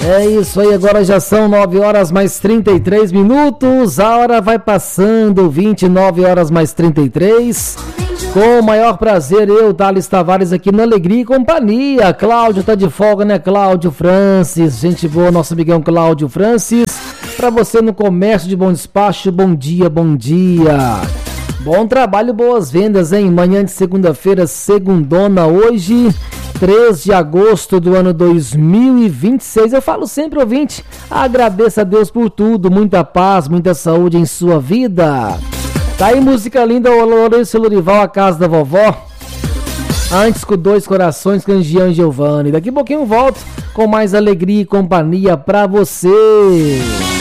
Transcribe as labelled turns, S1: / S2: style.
S1: É isso aí, agora já são 9 horas mais 33 minutos, a hora vai passando, 29 horas mais 33. Com o maior prazer, eu, Thales Tavares, aqui no Alegria e Companhia. Cláudio tá de folga, né, Cláudio Francis? Gente boa, nosso amigão Cláudio Francis. Pra você no comércio de bom despacho, bom dia, bom dia. Bom trabalho, boas vendas, hein? Manhã de segunda-feira, segundona, hoje, 3 de agosto do ano 2026. Eu falo sempre, ouvinte, agradeça a Deus por tudo, muita paz, muita saúde em sua vida. Tá aí música linda, o Lourenço Lorival, A Casa da Vovó. Antes com Dois Corações, com Jean Giovanni. Daqui a pouquinho eu volto com mais alegria e companhia pra você.